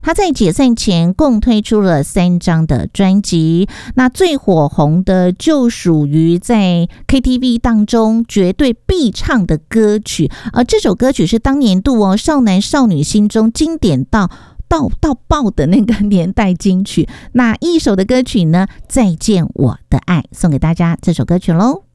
他在解散前共推出了3张的专辑，那最火红的就属于在 KTV 当中绝对必唱的歌曲，而这首歌曲是当年度少男少女心中经典到爆的那个年代金曲。那一首的歌曲呢，再见我的爱，送给大家这首歌曲咯。